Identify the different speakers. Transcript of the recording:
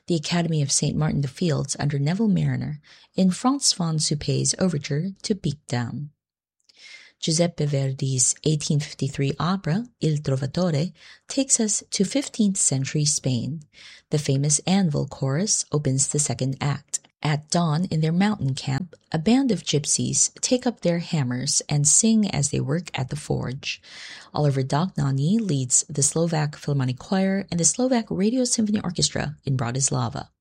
Speaker 1: the Academy of St. Martin the Fields under Neville Marriner in Franz von Suppé's overture to Beatdown. Giuseppe Verdi's 1853 opera, Il Trovatore, takes us to 15th century Spain. The famous Anvil chorus opens the second act. At dawn in their mountain camp, a band of gypsies take up their hammers and sing as they work at the forge. Oliver Dohnányi leads the Slovak Philharmonic Choir and the Slovak Radio Symphony Orchestra in Bratislava.